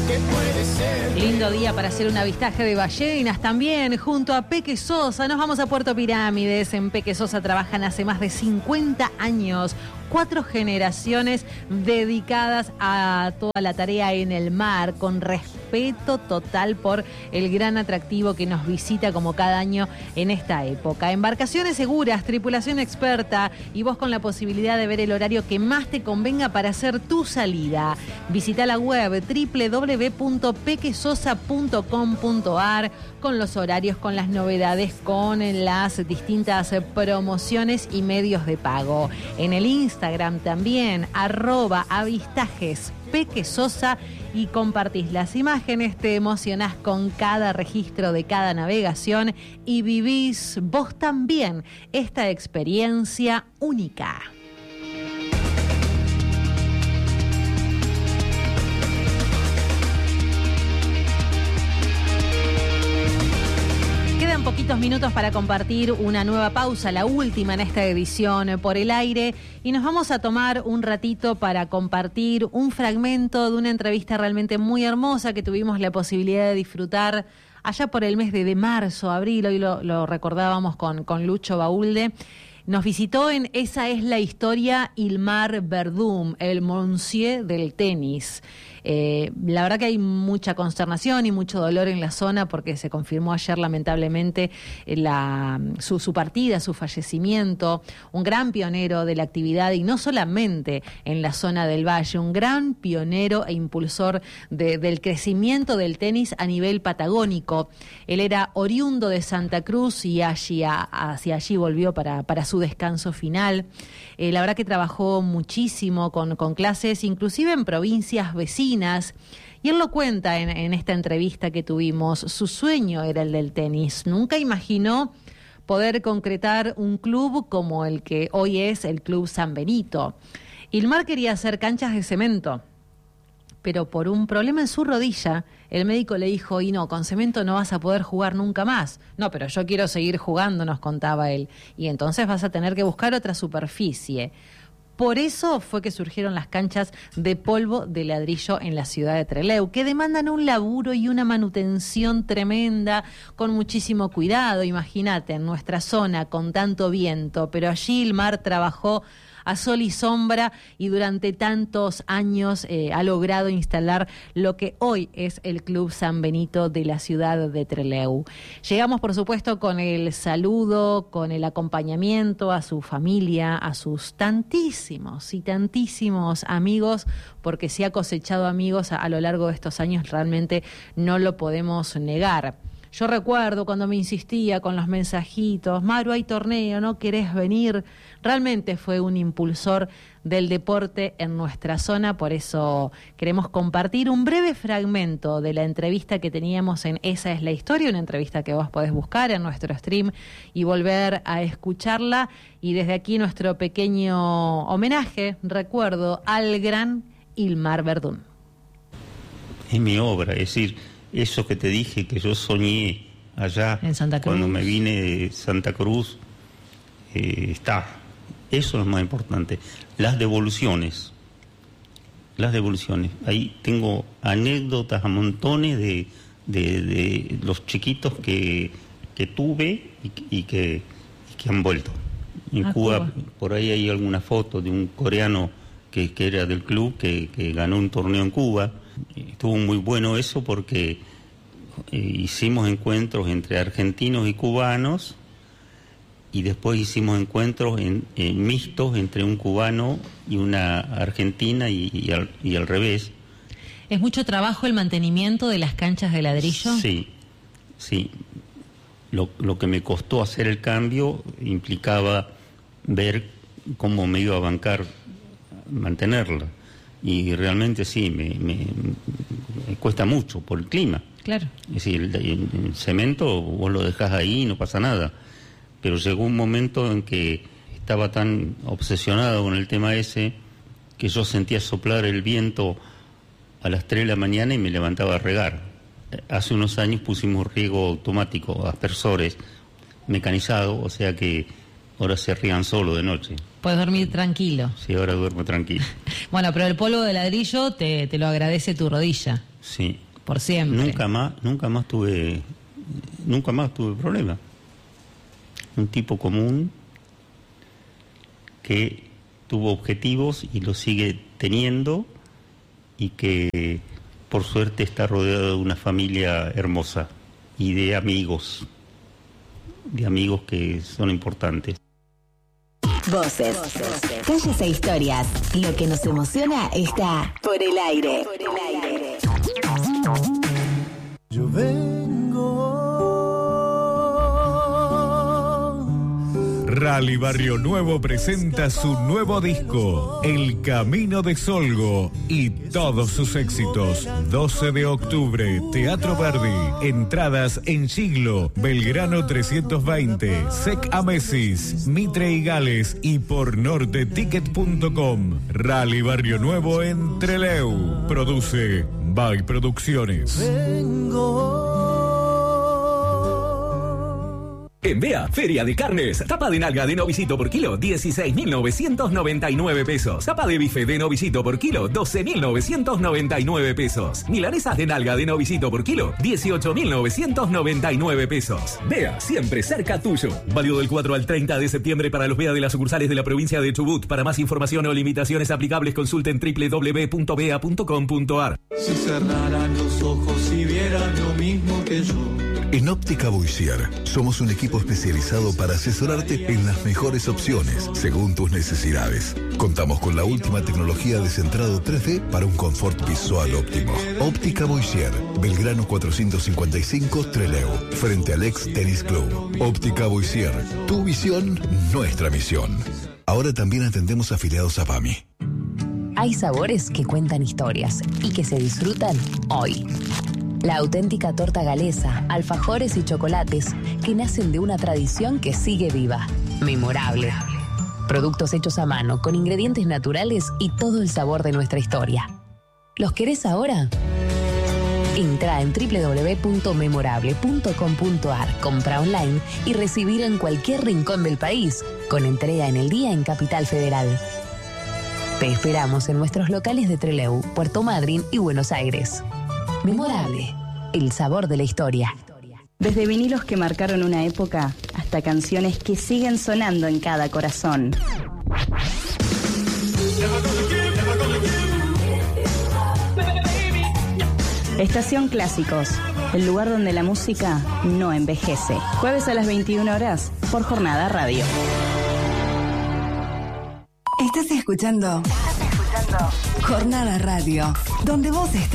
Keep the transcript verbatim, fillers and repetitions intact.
que puede ser. Lindo día para hacer un avistaje de ballenas también, junto a Peque Sosa. Nos vamos a Puerto Pirámides. En Peque Sosa trabajan hace más de cincuenta años. Cuatro generaciones dedicadas a toda la tarea en el mar, con respeto total por el gran atractivo que nos visita como cada año en esta época. Embarcaciones seguras, tripulación experta y vos con la posibilidad de ver el horario que más te convenga para hacer tu salida. Visita la web doble u doble u doble u punto pequesosa punto com punto a r con los horarios, con las novedades, con las distintas promociones y medios de pago. En el Instagram también, arroba avistajes Peque Sosa, y compartís las imágenes, te emocionás con cada registro de cada navegación y vivís vos también esta experiencia única. Quedan poquitos minutos para compartir una nueva pausa, la última en esta edición Por el Aire, y nos vamos a tomar un ratito para compartir un fragmento de una entrevista realmente muy hermosa que tuvimos la posibilidad de disfrutar allá por el mes de, de marzo, abril. Hoy lo, lo recordábamos con, con Lucho Baulde. Nos visitó en Esa es la historia Ilmar Verdum, el monsieur del tenis. Eh, la verdad que hay mucha consternación y mucho dolor en la zona porque se confirmó ayer lamentablemente la, su, su partida, su fallecimiento. Un gran pionero de la actividad y no solamente en la zona del Valle, un gran pionero e impulsor de, del crecimiento del tenis a nivel patagónico. Él era oriundo de Santa Cruz y allí, a, hacia allí volvió para, para su descanso final. Eh, la verdad que trabajó muchísimo con, con clases, inclusive en provincias vecinas. Y él lo cuenta en, en esta entrevista que tuvimos. Su sueño era el del tenis. Nunca imaginó poder concretar un club como el que hoy es el Club San Benito. Ilmar quería hacer canchas de cemento, pero por un problema en su rodilla, el médico le dijo, y no, con cemento no vas a poder jugar nunca más. No, pero yo quiero seguir jugando, nos contaba él. Y entonces vas a tener que buscar otra superficie. Por eso fue que surgieron las canchas de polvo de ladrillo en la ciudad de Trelew, que demandan un laburo y una manutención tremenda, con muchísimo cuidado. Imagínate, en nuestra zona con tanto viento, pero allí Ilmar trabajó a sol y sombra y durante tantos años eh, ha logrado instalar lo que hoy es el Club San Benito de la ciudad de Trelew. Llegamos, por supuesto, con el saludo, con el acompañamiento a su familia, a sus tantísimos y tantísimos amigos, porque si ha cosechado amigos a, a lo largo de estos años, realmente no lo podemos negar. Yo recuerdo cuando me insistía con los mensajitos, Maru, hay torneo, ¿no querés venir? Realmente fue un impulsor del deporte en nuestra zona, por eso queremos compartir un breve fragmento de la entrevista que teníamos en Esa es la historia, una entrevista que vos podés buscar en nuestro stream y volver a escucharla. Y desde aquí nuestro pequeño homenaje, recuerdo, al gran Ilmar Verdum. Es mi obra, es decir, eso que te dije que yo soñé allá en Santa Cruz, cuando me vine de Santa Cruz, eh, está. Eso es lo más importante. Las devoluciones. Las devoluciones. Ahí tengo anécdotas a montones de, de, de los chiquitos que, que tuve y, y, que, y que han vuelto. En ah, Cuba, Cuba, por ahí hay alguna foto de un coreano que, que era del club, que, que ganó un torneo en Cuba. Estuvo muy bueno eso porque eh, hicimos encuentros entre argentinos y cubanos y después hicimos encuentros en, en mixtos entre un cubano y una argentina y, y, al, y al revés. ¿Es mucho trabajo el mantenimiento de las canchas de ladrillo? Sí, sí. Lo, lo que me costó hacer el cambio implicaba ver cómo me iba a bancar mantenerla. Y realmente sí, me, me, me cuesta mucho por el clima. Claro. Es decir, el, el, el cemento vos lo dejás ahí y no pasa nada. Pero llegó un momento en que estaba tan obsesionado con el tema ese que yo sentía soplar el viento a las tres de la mañana y me levantaba a regar. Hace unos años pusimos riego automático, aspersores, mecanizado, o sea que ahora se rían solo de noche. Puedes dormir tranquilo. Sí, ahora duermo tranquilo. Bueno, pero el polvo de ladrillo te, te lo agradece tu rodilla. Sí. Por siempre. Nunca más, nunca más tuve, nunca más tuve problema. Un tipo común que tuvo objetivos y los sigue teniendo y que por suerte está rodeado de una familia hermosa y de amigos, de amigos que son importantes. Voces, calles e historias. Lo que nos emociona está por el aire. Por el aire. Yo vengo. Rally Barrio Nuevo presenta su nuevo disco, El Camino de Solgo, y todos sus éxitos. doce de octubre, Teatro Verdi. Entradas en Siglo, Belgrano trescientos veinte, Sec Amesis, Mitre y Gales y por norte ticket punto com. Rally Barrio Nuevo en Trelew. Produce By Producciones. Vengo. En Bea, Feria de Carnes. Tapa de nalga de novillito por kilo, dieciséis mil novecientos noventa y nueve pesos. Tapa de bife de novillito por kilo, doce mil novecientos noventa y nueve pesos. Milanesas de nalga de novillito por kilo, dieciocho mil novecientos noventa y nueve pesos. Bea, siempre cerca tuyo. Válido del cuatro al treinta de septiembre para los Bea de las sucursales de la provincia de Chubut. Para más información o limitaciones aplicables, consulten doble u doble u doble u punto bea punto com punto ar. Si cerraran los ojos y vieran lo mismo que yo. En Óptica Boissier somos un equipo especializado para asesorarte en las mejores opciones según tus necesidades. Contamos con la última tecnología de centrado tres D para un confort visual óptimo. Óptica Boissier, Belgrano cuatrocientos cincuenta y cinco, Trelew, frente al ex Tennis Club. Óptica Boissier, tu visión, nuestra misión. Ahora también atendemos afiliados a P A M I. Hay sabores que cuentan historias y que se disfrutan hoy. La auténtica torta galesa, alfajores y chocolates que nacen de una tradición que sigue viva. Memorable. Productos hechos a mano, con ingredientes naturales y todo el sabor de nuestra historia. ¿Los querés ahora? Entra en doble u doble u doble u punto memorable punto com punto ar, compra online y recibir en cualquier rincón del país, con entrega en el día en Capital Federal. Te esperamos en nuestros locales de Trelew, Puerto Madryn y Buenos Aires. Memorable, el sabor de la historia. Desde vinilos que marcaron una época hasta canciones que siguen sonando en cada corazón. Estación Clásicos, el lugar donde la música no envejece. Jueves a las veintiuna horas por Jornada Radio. Estás escuchando, Estás escuchando Jornada Radio, donde vos estás.